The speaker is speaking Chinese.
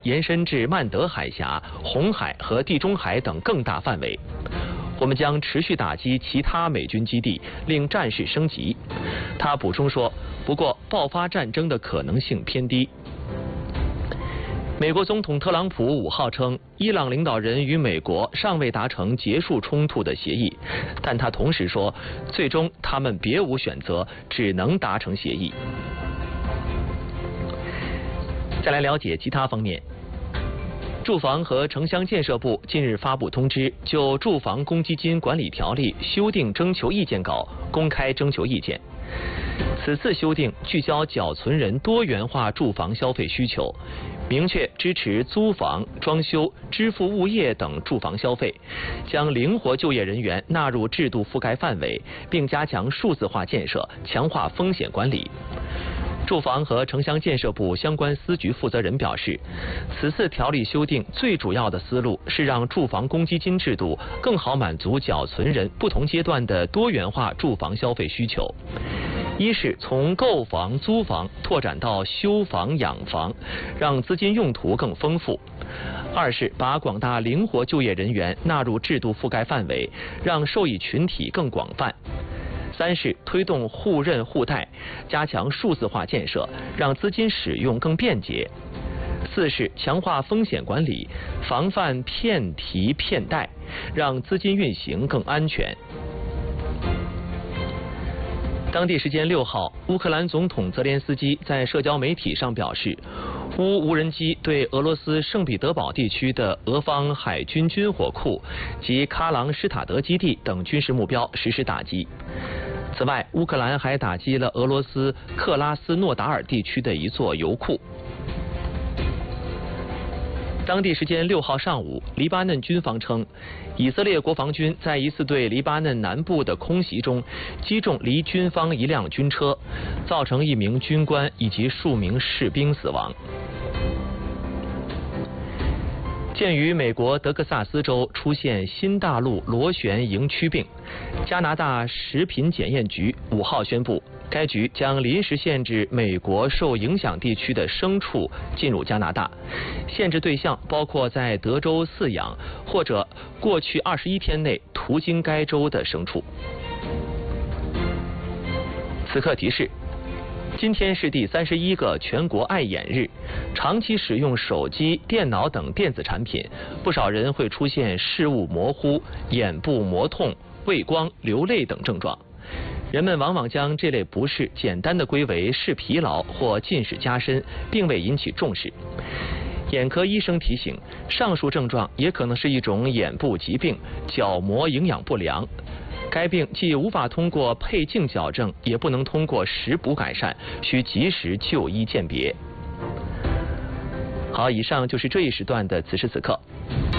延伸至曼德海峡、红海和地中海等更大范围。我们将持续打击其他美军基地，令战事升级。他补充说，不过爆发战争的可能性偏低。美国总统特朗普5号称，伊朗领导人与美国尚未达成结束冲突的协议，但他同时说，最终他们别无选择，只能达成协议。再来了解其他方面。住房和城乡建设部近日发布通知，就住房公积金管理条例修订征求意见稿公开征求意见。此次修订聚焦缴存人多元化住房消费需求，明确支持租房、装修、支付物业等住房消费，将灵活就业人员纳入制度覆盖范围，并加强数字化建设，强化风险管理。住房和城乡建设部相关司局负责人表示，此次条例修订最主要的思路是让住房公积金制度更好满足缴存人不同阶段的多元化住房消费需求。一是从购房、租房拓展到修房、养房，让资金用途更丰富；二是把广大灵活就业人员纳入制度覆盖范围，让受益群体更广泛；三是推动互认互贷，加强数字化建设，让资金使用更便捷；四是强化风险管理，防范骗提骗贷，让资金运行更安全。当地时间6号，乌克兰总统泽连斯基在社交媒体上表示，乌无人机对俄罗斯圣彼得堡地区的俄方海军军火库及喀朗施塔德基地等军事目标实施打击。此外，乌克兰还打击了俄罗斯克拉斯诺达尔地区的一座油库。当地时间6号上午，黎巴嫩军方称，以色列国防军在一次对黎巴嫩南部的空袭中击中离军方一辆军车，造成1名军官以及数名士兵死亡。鉴于美国德克萨斯州出现新大陆螺旋蝇曲病，加拿大食品检验局5号宣布，该局将临时限制美国受影响地区的牲畜进入加拿大，限制对象包括在德州饲养或者过去21天内途经该州的牲畜。此刻提示，今天是第31个全国爱眼日，长期使用手机、电脑等电子产品，不少人会出现视物模糊、眼部膜痛、畏光、流泪等症状。人们往往将这类不适简单地归为视疲劳或近视加深，并未引起重视。眼科医生提醒，上述症状也可能是一种眼部疾病——角膜营养不良。该病既无法通过配镜矫正，也不能通过食补改善，需及时就医鉴别。好，以上就是这一时段的此时此刻。